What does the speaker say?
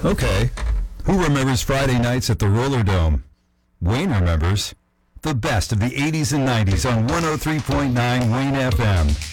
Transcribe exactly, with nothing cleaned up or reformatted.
Okay. Who remembers Friday nights at the Roller Dome? Wayne remembers. The best of the eighties and nineties on one oh three point nine Wayne F M.